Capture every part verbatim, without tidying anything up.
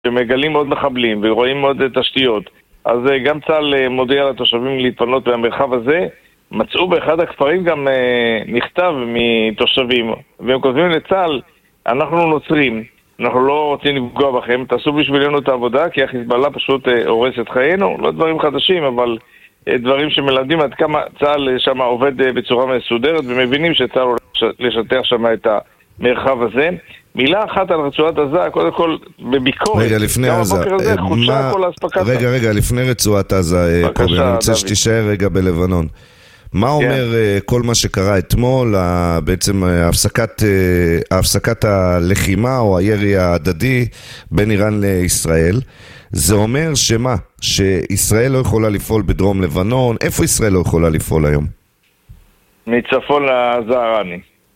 שמגלים עוד מחבלים ורואים עוד תשתיות. אז גם צה"ל מודיע לתושבים להתפנות במרחב הזה. מצאו באחד הכפרים גם מכתב מתושבים, והם כותבים לצה"ל, אנחנו נוצרים, אנחנו לא רוצים לפגוע בכם, תעשו בשבילנו את העבודה, כי החיזבאללה פשוט הורס את חיינו. לא דברים חדשים, אבל דברים שמלמדים עד כמה צה"ל שם עובד בצורה מסודרת, ומבינים שצה"ל הולך לשטח שם את המרחב הזה. מילה אחת על רצועת עזה, קודם כל בביקורת. רגע, לפני עזה, מה... רגע, רגע, לפני רצועת עזה, קובי, אני רוצה שתישאר רגע בלבנון. מה אומר כל מה שקרה אתמול, בעצם הפסקת, הפסקת הלחימה או הירי ההדדי בין איראן לישראל? זה אומר שמה? שישראל לא יכולה לפעול בדרום לבנון? איפה ישראל לא יכולה לפעול היום? מצפון לזערני.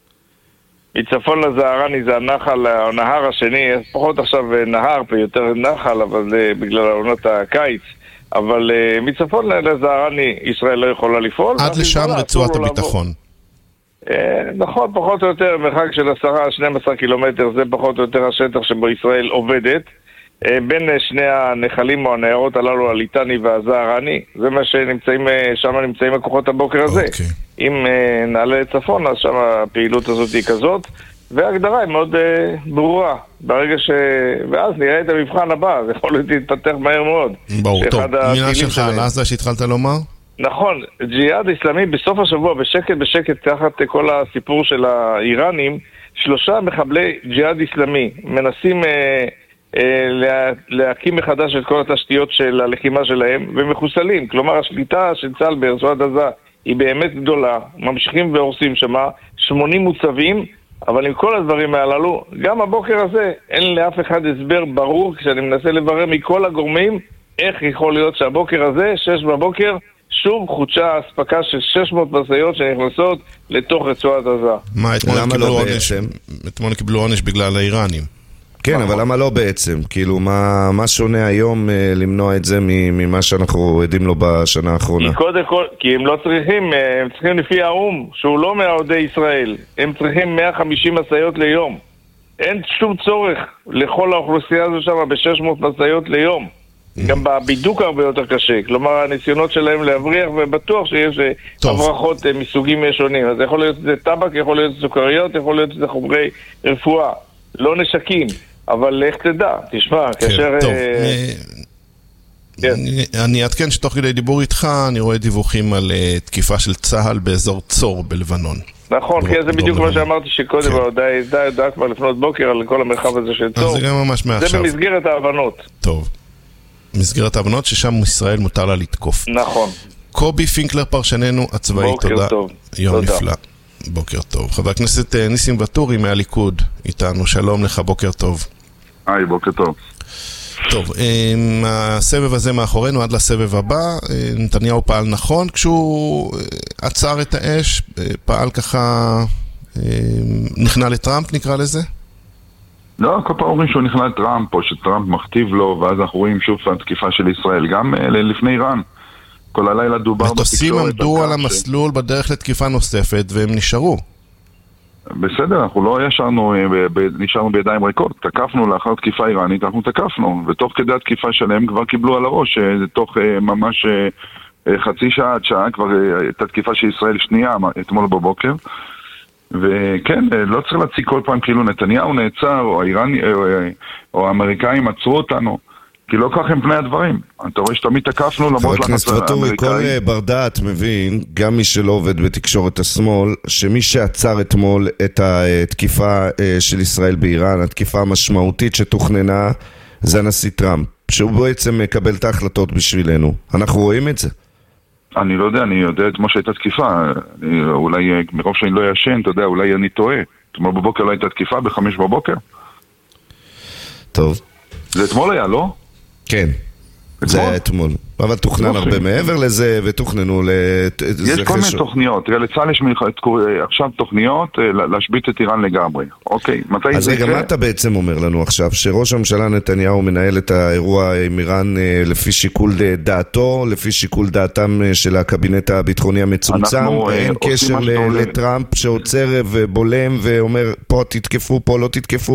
מצפון לזערני זה הנחל, הנהר השני, פחות עכשיו נהר, יותר נחל, אבל זה בגלל עונות הקיץ. אבל uh, מצפון לזערני ישראל לא יכולה לפעול. עד לשם רצועת הביטחון. Uh, נכון, פחות או יותר, מרחק של עשרה עד שנים עשר קילומטר, זה פחות או יותר השטח שבו ישראל עובדת. Uh, בין uh, שני הנחלים או הנערות הללו, הליטני והזערני, זה מה שנמצאים, uh, שם נמצאים הכוחות הבוקר הזה. Okay. אם uh, נעלה לצפון, אז שם הפעילות הזאת היא כזאת. וההגדרה היא מאוד uh, ברורה. ברגע ש... ואז נראה את המבחן הבא, זה יכול להתפתח מהר מאוד. ברור, טוב. מילה שלך על עזה שהתחלת לומר? נכון, ג'יהאד איסלאמי בסוף השבוע, בשקט בשקט, תחת כל הסיפור של האיראנים, שלושה מחבלי ג'יהאד איסלאמי מנסים אה, אה, לה, להקים מחדש את כל התשתיות של הלחימה שלהם, ומחוסלים. כלומר, השליטה של צה"ל ברצועת עזה היא באמת גדולה, ממשיכים והורסים שמה, שמונים מוצבים, אבל עם כל הדברים הללו, גם הבוקר הזה אין לאף אחד הסבר ברור כשאני מנסה לברר מכל הגורמים איך יכול להיות שהבוקר הזה, שש בבוקר, שוב חודשה הספקה של שש מאות משאיות שנכנסות לתוך רצועת עזה. מה, אתמול קיבלו עונש, אתמול קיבלו עונש בגלל האיראנים. כן, אבל למה לא בעצם? כאילו, מה, מה שונה היום אה, למנוע את זה ממה שאנחנו עדים לו בשנה האחרונה? כי קודם כל, כי הם לא צריכים, הם צריכים לפי האום, שהוא לא מעודי ישראל. הם צריכים מאה וחמישים משאיות ליום. אין שום צורך לכל האוכלוסייה הזו שם ב-שש מאות משאיות ליום. גם בבידוק הרבה יותר קשה. כלומר, הניסיונות שלהם להבריח, ובטוח שיש הברחות מסוגים שונים. אז יכול להיות זה טבק, יכול להיות סוכריות, יכול להיות זה חומרי רפואה. לא נשקים. אבל לך תדע, תשמע, כאשר... טוב, אני אעדכן שתוך כדי דיבור איתך, אני רואה דיווחים על תקיפה של צה"ל באזור צור בלבנון. נכון, כי זה בדיוק מה שאמרתי שקודם, ההודעה ידעה כבר לפנות בוקר על כל המרחב הזה של צור. זה גם ממש מעכשיו. זה במסגרת ההבנות. טוב, במסגרת ההבנות ששם ישראל מותר לה לתקוף. נכון. קובי פינקלר פרשננו הצבאי, תודה. בוקר טוב. יום נפלא. בוקר טוב. חבר הכנסת ניסים וטורי מהליכוד איתנו, שלום לך, בוקר טוב. היי, בוקר טוב. טוב, הסבב הזה מאחורינו עד לסבב הבא. נתניהו פעל נכון כשהוא עצר את האש, פעל ככה, נכנע לטראמפ נקרא לזה? לא, כל פעם אומרים שהוא נכנע לטראמפ או שטראמפ מכתיב לו, ואז אנחנו רואים שוב התקיפה של ישראל, גם לפני איראן. כל הלילה דובר בתקשורת. מטוסים עמדו על המסלול בדרך לתקיפה נוספת והם נשארו. בסדר, אנחנו לא ישרנו, נשארנו בידיים ריקות, תקפנו לאחר תקיפה איראנית, אנחנו תקפנו, ותוך כדי התקיפה שלהם כבר קיבלו על הראש, תוך ממש חצי שעה עד שעה, כבר הייתה תקיפה של ישראל שנייה, אתמול בבוקר, וכן, לא צריך להציג כל פעם כאילו נתניהו נעצר, או האיראני, או האמריקאים עצרו אותנו, כי לא כך הם פני הדברים. אתה רואה שתמיד תקפנו למרות לחץ האמריקאי. חבר הכנסת וטורי, כל בר דעת מבין, גם מי שלא עובד בתקשורת השמאל, שמי שעצר אתמול את התקיפה של ישראל באיראן, התקיפה המשמעותית שתוכננה, זה הנשיא טראמפ, שהוא בעצם מקבל את ההחלטות בשבילנו. אנחנו רואים את זה. אני לא יודע, אני יודע את מה שהייתה תקיפה. אני, אולי מרוב שאני לא ישן, אתה יודע, אולי אני טועה. אתמול בבוקר לא הייתה תקיפה, בחמש בבוקר. טוב. זה אתמול היה, לא? כן, זה היה אתמול. אבל תוכנן הרבה מעבר לזה, ותוכננו... יש כל מיני תוכניות. תראה, לצה"ל יש עכשיו תוכניות להשבית את איראן לגמרי. אוקיי, מתי זה... אז רגע, מה אתה בעצם אומר לנו עכשיו? שראש הממשלה נתניהו מנהל את האירוע עם איראן לפי שיקול דעתו, לפי שיקול דעתם של הקבינט הביטחוני המצומצם, אין קשר לטראמפ שעוצר ובולם ואומר, פה תתקפו, פה לא תתקפו?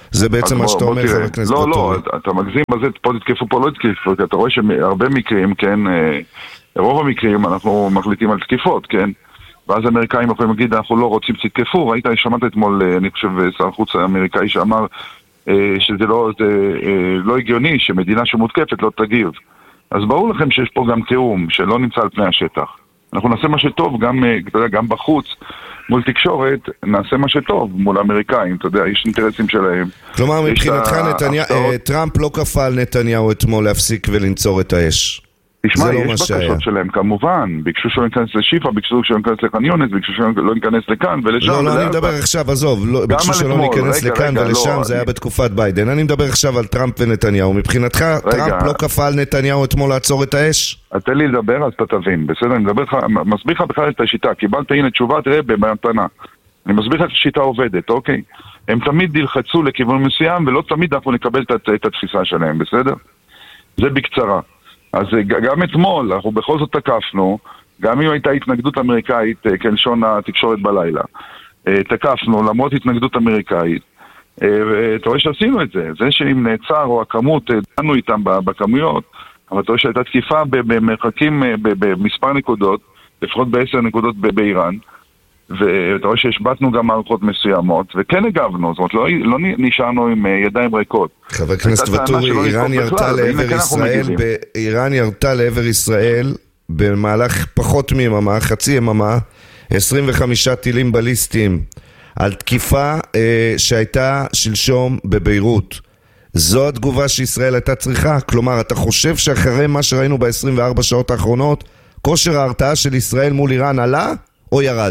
זה בעצם מה שאתה אומר, חבר הכנסת לא, ואטורי. לא, אתה מגזים בזה, פה תתקפו, פה לא תתקפו, כי אתה רואה שהרבה מקרים, כן, רוב המקרים אנחנו מחליטים על תקיפות, כן, ואז האמריקאים יכולים להגיד, אנחנו לא רוצים תתקפו, ראית, שמעת אתמול, אני חושב, שר החוץ האמריקאי שאמר שזה לא, זה, לא הגיוני שמדינה שמותקפת לא תגיב. אז ברור לכם שיש פה גם תיאום שלא נמצא על פני השטח. אנחנו נעשה מה שטוב, גם, אתה יודע, גם בחוץ, מול תקשורת, נעשה מה שטוב מול האמריקאים, אתה יודע, יש אינטרסים שלהם. כלומר, מבחינתך נתניהו, טראמפ לא כפה על נתניהו אתמול להפסיק ולנצור את האש. תשמע, יש בקשות שלהם כמובן, ביקשו שלא ניכנס לשיפה, ביקשו שלא ניכנס לח'אן יונס, ביקשו שלא ניכנס לכאן ולשם. לא, לא, אני מדבר עכשיו, עזוב, ביקשו שלא ניכנס לכאן ולשם, זה היה בתקופת ביידן. אני מדבר עכשיו על טראמפ ונתניהו. מבחינתך, טראמפ לא כפה על נתניהו אתמול לעצור את האש? תן לי לדבר, אז אתה תבין, בסדר? אני מסביר לך בכלל את השיטה, קיבלת הנה תשובה, תראה במתנה. אני מסביר לך את השיטה עובדת, אוקיי? הם תמיד ילחצו לכיוון מסוים, ולא תמיד אנחנו נקבל את התפיסה שלהם, בסדר? זה בקצרה. אז גם אתמול, אנחנו בכל זאת תקפנו, גם אם הייתה התנגדות אמריקאית, כלשון התקשורת בלילה, תקפנו למרות התנגדות אמריקאית, ואתה רואה שעשינו את זה, זה שאם נעצר או הכמות, דנו איתם בכמויות, אבל אתה רואה שהייתה תקיפה במרחקים, במספר נקודות, לפחות בעשר נקודות באיראן, ואתה רואה שהשבטנו גם מערכות מסוימות, וכן הגבנו, זאת אומרת, לא, לא נשארנו עם ידיים ריקות. חבר הכנסת ואטורי, איראן ירתה לעבר ישראל, איראן ירתה לעבר ישראל, במהלך פחות מיממה, חצי יממה, עשרים וחמישה טילים בליסטיים, על תקיפה אה, שהייתה שלשום בביירות. זו התגובה שישראל הייתה צריכה? כלומר, אתה חושב שאחרי מה שראינו ב-עשרים וארבע שעות האחרונות, כושר ההרתעה של ישראל מול איראן עלה או ירד?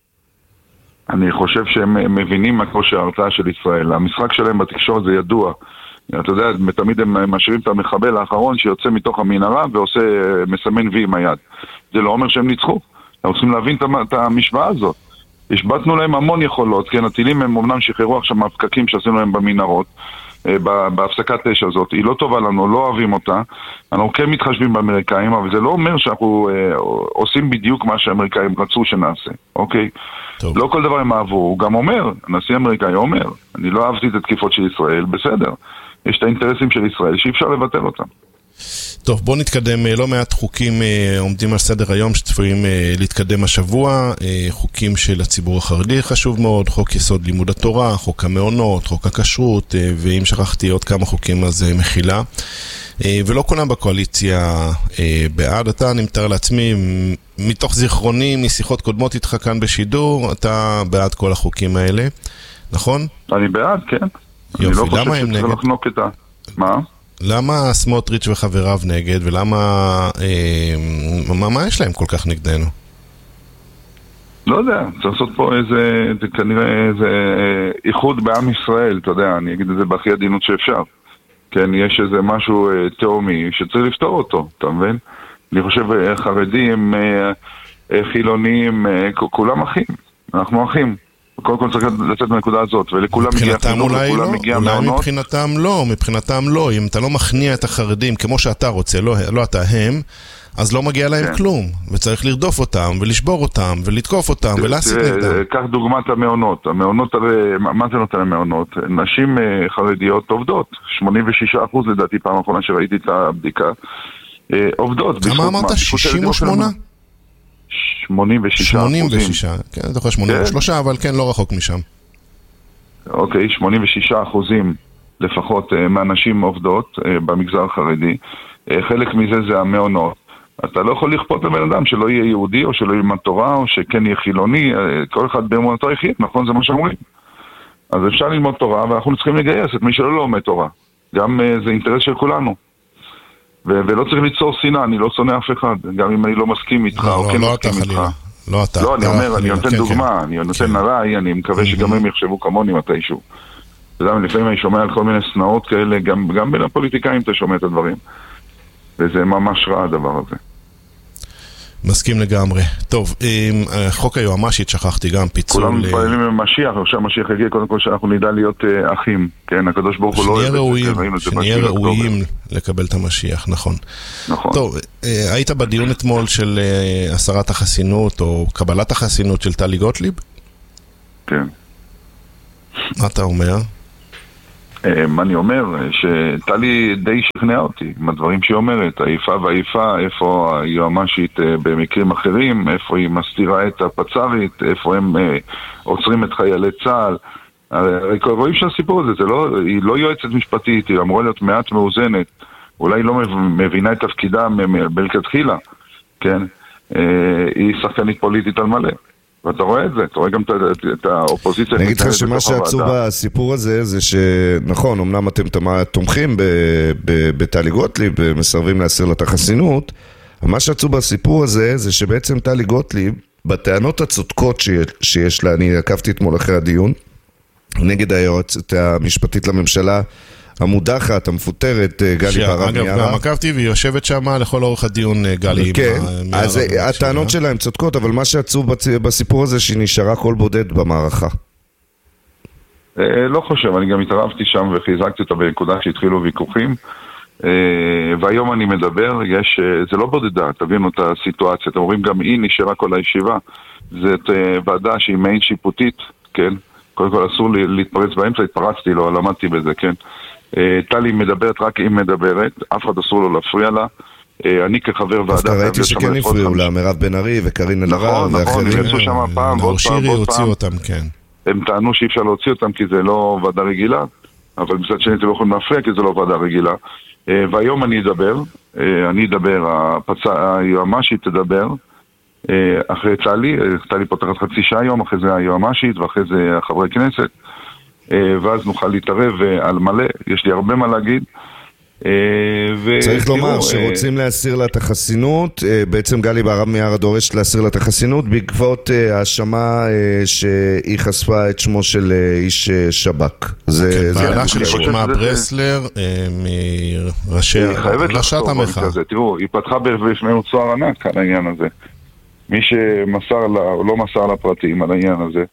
אני חושב שהם מבינים מה כושר ההרתעה של ישראל. המשחק שלהם בתקשורת זה ידוע. אתה יודע, תמיד הם משאירים את המחבל האחרון שיוצא מתוך המנהרה ועושה, מסמן וי עם היד. זה לא אומר שהם ניצחו. אנחנו צריכים להבין את המשוואה הזאת. השבטנו להם המון יכולות, כן, הטילים הם אמנם שחררו עכשיו מהפקקים שעשינו להם במנהרות, בהפסקת אש הזאת. היא לא טובה לנו, לא אוהבים אותה. אנחנו כן מתחשבים באמריקאים, אבל זה לא אומר שאנחנו אה, עושים בדיוק מה שהאמריקאים רצו שנעשה, אוקיי? טוב. לא כל דבר הם אהבו. הוא גם אומר, הנשיא האמריקאי אומר, אני לא אהבתי את התקיפות של ישראל, בסדר. יש את האינטרסים של ישראל שאי אפשר לבטל אותם. טוב, בואו נתקדם. לא מעט חוקים עומדים על סדר היום שצפויים להתקדם השבוע. חוקים של הציבור החרדי חשוב מאוד, חוק יסוד לימוד התורה, חוק המעונות, חוק הכשרות, ואם שכחתי עוד כמה חוקים אז מחילה. ולא כולם בקואליציה בעד. אתה, אני מתאר לעצמי, מתוך זיכרוני, משיחות קודמות איתך כאן בשידור, אתה בעד כל החוקים האלה, נכון? אני בעד, כן. יופי, למה הם נגד? את ה... מה? למה סמוטריץ' וחבריו נגד, ולמה, אה, מה, מה יש להם כל כך נגדנו? לא יודע, צריך לעשות פה איזה, זה כנראה איזה איחוד בעם ישראל, אתה יודע, אני אגיד את זה בהכי עדינות שאפשר. כן, יש איזה משהו אה, תאומי שצריך לפתור אותו, אתה מבין? אני חושב, אה, חרדים, אה, אה, חילונים, אה, כולם אחים, אנחנו אחים. קודם כל צריך לצאת מהנקודה הזאת, ולכולם מגיע חינוך, לכולם מגיע מעונות. אולי מבחינתם לא, מבחינתם לא. אם אתה לא מכניע את החרדים כמו שאתה רוצה, לא, לא אתה הם, אז לא מגיע להם כלום. וצריך לרדוף אותם, ולשבור אותם, ולתקוף אותם, ולהסיט נגדם. קח דוגמת המעונות. המעונות, מה זה נותן למעונות? נשים חרדיות עובדות. שמונים ושישה אחוז לדעתי פעם האחרונה שראיתי את הבדיקה. עובדות. כמה אמרת? שישים ושמונה? שמונים ושישה אחוזים. שמונים ושישה, כן, אתה יכול שמונים ושלוש, אבל כן, לא רחוק משם. אוקיי, שמונים ושישה אחוזים לפחות מהנשים עובדות במגזר החרדי. חלק מזה זה המעונות. אתה לא יכול לכפות לבן אדם שלא יהיה יהודי, או שלא ילמד תורה, או שכן יהיה חילוני. כל אחד באמונתו יחיה, נכון? זה מה שאומרים. אז אפשר ללמוד תורה, ואנחנו צריכים לגייס את מי שלא לומד תורה. גם זה אינטרס של כולנו. ולא צריך ליצור שנאה, אני לא שונא אף אחד, גם אם אני לא מסכים איתך או כן מסכים איתך. לא אתה. לא, אני אומר, אני נותן דוגמה, אני נותן נראי, אני מקווה שגם הם יחשבו כמוני מתישהו. אתה יודע, לפעמים אני שומע על כל מיני סנאות כאלה, גם בין הפוליטיקאים אתה שומע את הדברים. וזה ממש רע הדבר הזה. מסכים לגמרי. טוב, חוק היועמ"שית שכחתי גם פיצול. כולם מתפללים במשיח, עכשיו משיח יגיע קודם כל שאנחנו נדע להיות אחים. כן, הקדוש ברוך הוא לא אוהב את זה. שנהיה ראויים לקבל את המשיח, נכון. נכון. טוב, היית בדיון אתמול של הסרת החסינות או קבלת החסינות של טלי גוטליב? כן. מה אתה אומר? מה אני אומר? שטלי די שכנעה אותי עם הדברים שהיא אומרת, האיפה והאיפה, איפה היועמ"שית במקרים אחרים, איפה היא מסתירה את הפצ"רית, איפה הם עוצרים את חיילי צה"ל. הרי רואים שהסיפור הזה, זה לא, היא לא יועצת משפטית, היא אמורה להיות מעט מאוזנת, אולי היא לא מבינה את תפקידה בלכתחילה, כן? היא שחקנית פוליטית על מלא. ואתה רואה את זה, אתה רואה גם את האופוזיציה. אני אגיד לך שמה שעצוב בסיפור הזה, זה שנכון, אמנם אתם תומכים בטלי גוטליב, מסרבים להסיר לה את החסינות, מה שעצוב בסיפור הזה, זה שבעצם טלי גוטליב, בטענות הצודקות שיש לה, אני עקבתי אתמול אחרי הדיון, נגד היועצת המשפטית לממשלה, המודחת, המפוטרת, גלי בהרב מיארה. אגב, גם עקבתי והיא יושבת שם לכל אורך הדיון, גלי. כן, אז הטענות שלה הן צודקות, אבל מה שעצוב בסיפור הזה שהיא נשארה קול בודד במערכה. לא חושב, אני גם התערבתי שם וחיזקתי אותה בנקודה שהתחילו ויכוחים, והיום אני מדבר, יש, זה לא בודדה, תבינו את הסיטואציה, אתם אומרים גם היא נשארה כל הישיבה, זאת ועדה שהיא מעין שיפוטית, כן? קודם כל אסור לי להתפרץ באמצע, התפרצתי לו, למדתי בזה, כן? טלי מדברת רק אם מדברת, אף אחד אסור לו להפריע לה. אני כחבר ועדה... דווקא ראיתי שכן הפריעו לה, מירב בן ארי וקרין אלהרר ואחרים. נכון, נכון, יצאו שם פעם ועוד פעם ועוד פעם. אותם, כן. הם טענו שאי אפשר להוציא אותם כי זה לא ועדה רגילה, אבל מצד שני אתם לא יכולים להפריע כי זה לא ועדה רגילה. והיום אני אדבר, אני אדבר, היועמ"שית תדבר, אחרי טלי, טלי פותחת חצי שעה היום, אחרי זה היועמ"שית ואחרי זה חברי כנסת. ואז נוכל להתערב על מלא, יש לי הרבה מה להגיד. צריך לומר שרוצים להסיר לה את החסינות, בעצם גלי בהרב מיארה דורשת להסיר לה את החסינות בעקבות האשמה שהיא חשפה את שמו של איש שב"כ. זה בעלה של שקמה ברסלר מראשי ראשת המחאה. תראו, היא פתחה בפני צוהר ענק על העניין הזה. מי שמסר לה או לא מסר לה פרטים על העניין הזה,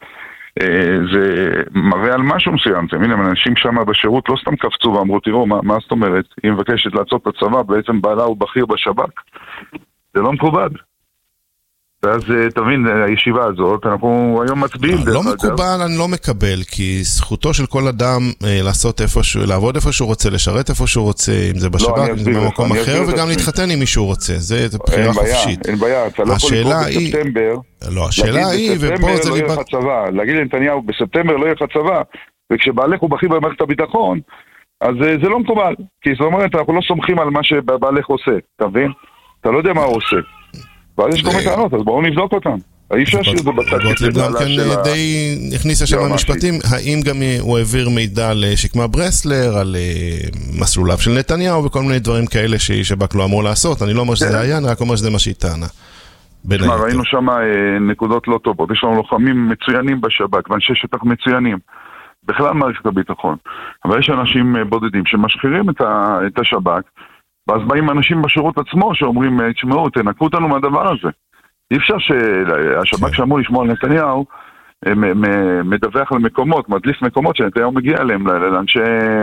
זה מראה על משהו מסוים. הנה, אנשים שם בשירות לא סתם קפצו ואמרו, תראו, מה, מה זאת אומרת? היא מבקשת לעצות את הצבא, בעצם בעלה הוא בכיר בשב"כ. זה לא מקובל. ואז תבין, הישיבה הזאת, אנחנו היום מצביעים. לא מקובל, אני לא מקבל, כי זכותו של כל אדם לעשות איפשהו, לעבוד איפה שהוא רוצה, לשרת איפה שהוא רוצה, אם זה בשב"כ, אם זה במקום אחר, וגם להתחתן עם מי שהוא רוצה. זה בחירה חופשית. אין בעיה, אתה לא יכול לקרוא בספטמבר. לא, השאלה היא, ופה זה... להגיד לנתניהו, בספטמבר לא יהיה לך צבא, וכשבעלך הוא בכיר במערכת הביטחון, אז זה לא מקובל. כי זאת אומרת, אנחנו לא סומכים על מה שבעלך עושה, אתה מבין? אתה לא יודע מה הוא עושה. ואז יש כל מיני טענות, אז בואו נבדוק אותם. אי אפשר שזה בצד גוטליב גם כן די הכניסה שם המשפטים, האם גם הוא העביר מידע לשקמה ברסלר על מסלוליו של נתניהו וכל מיני דברים כאלה שב"כ לא אמור לעשות. אני לא אומר שזה היה, אני רק אומר שזה מה שהיא טענה. ראינו שם נקודות לא טובות, יש לנו לוחמים מצוינים בשב"כ ואנשי שטח מצוינים בכלל מערכת הביטחון, אבל יש אנשים בודדים שמשחירים את השב"כ, ואז באים אנשים בשירות עצמו שאומרים, תשמעו, תנקו אותנו מהדבר הזה. אי אפשר שהשב"כ שאמור לשמוע על נתניהו, מדווח על מקומות, מדליף מקומות שנתניהו מגיע אליהם, לאנשי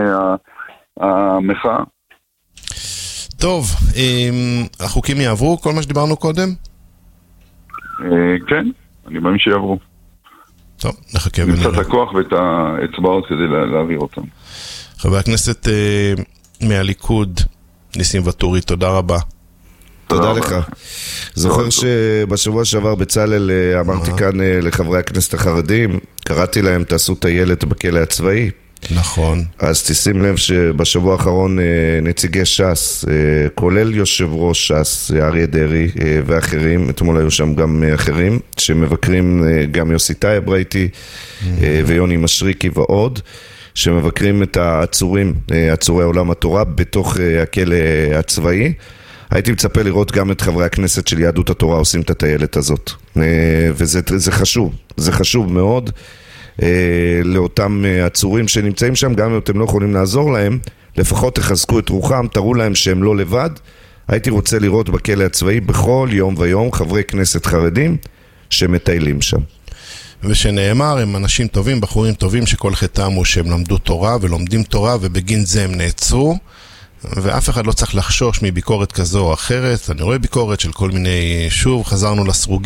המחאה. טוב, החוקים יעברו, כל מה שדיברנו קודם? כן, אני מאמין שיעברו. טוב, נחכה ונראה. נמצא את הכוח ואת האצבעות כדי להעביר אותם. חבר הכנסת מהליכוד, ניסים וטורי, תודה רבה. תודה לך. זוכר שבשבוע שעבר בצלאל אמרתי כאן לחברי הכנסת החרדים, קראתי להם תעשו את הילד בכלא הצבאי. נכון. אז תשים לב שבשבוע האחרון נציגי ש"ס, כולל יושב ראש ש"ס אריה דרעי ואחרים, אתמול היו שם גם אחרים שמבקרים, גם יוסי טייב ראיתי ויוני משריקי ועוד, שמבקרים את העצורים, עצורי עולם התורה בתוך הכלא הצבאי. הייתי מצפה לראות גם את חברי הכנסת של יהדות התורה עושים את הטיילת הזאת, וזה זה חשוב, זה חשוב מאוד לאותם עצורים שנמצאים שם, גם אם אתם לא יכולים לעזור להם, לפחות תחזקו את רוחם, תראו להם שהם לא לבד. הייתי רוצה לראות בכלא הצבאי בכל יום ויום חברי כנסת חרדים שמטיילים שם. ושנאמר, הם אנשים טובים, בחורים טובים, שכל חטאם הוא שהם למדו תורה ולומדים תורה, ובגין זה הם נעצרו, ואף אחד לא צריך לחשוש מביקורת כזו או אחרת. אני רואה ביקורת של כל מיני, שוב חזרנו לסרוגים,